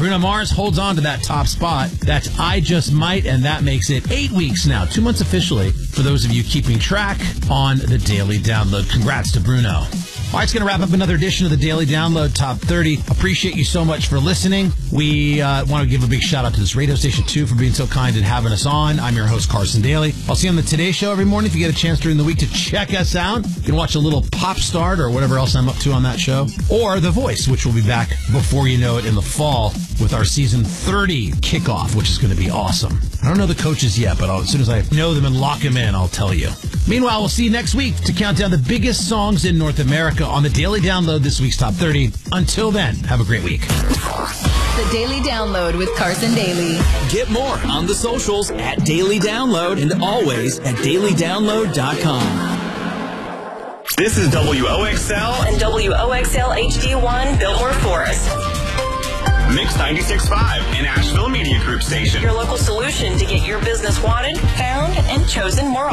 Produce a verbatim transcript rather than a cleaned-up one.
Bruno Mars holds on to that top spot. That's I Just Might, and that makes it eight weeks now, two months officially, for those of you keeping track on the Daily Download. Congrats to Bruno. All right, it's going to wrap up another edition of the Daily Download Top thirty. Appreciate you so much for listening. We uh, want to give a big shout out to this radio station, too, for being so kind and having us on. I'm your host, Carson Daly. I'll see you on the Today Show every morning if you get a chance during the week to check us out. You can watch a little Pop Start or whatever else I'm up to on that show. Or The Voice, which will be back before you know it in the fall with our season thirty kickoff, which is going to be awesome. I don't know the coaches yet, but I'll, as soon as I know them and lock them in, I'll tell you. Meanwhile, we'll see you next week to count down the biggest songs in North America on the Daily Download, this week's Top thirty. Until then, have a great week. The Daily Download with Carson Daly. Get more on the socials at Daily Download and always at daily download dot com. This is W O X L and W O X L H D one Biltmore Forest. Mix ninety-six point five, an Asheville Media Group station. Your local solution to get your business wanted, found, and chosen more